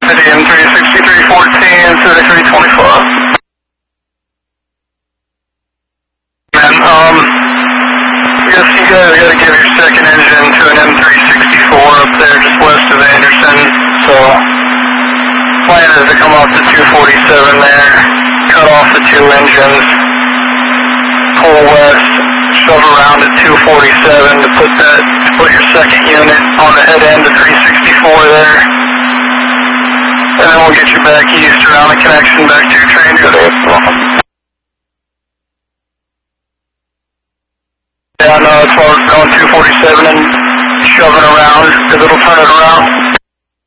Meridian 36314, 3325. Man, yes, you guys gotta give your second engine to an M364 up there just west of Anderson. So, plan is to come off the 247 there, cut off the two engines, pull west, shove around at 247 to put your second unit on the head end of 364 there. And then we'll get you back east around the connection back to your train to April. Yeah, no, as far as going 247 and shoving around, because it'll turn it around.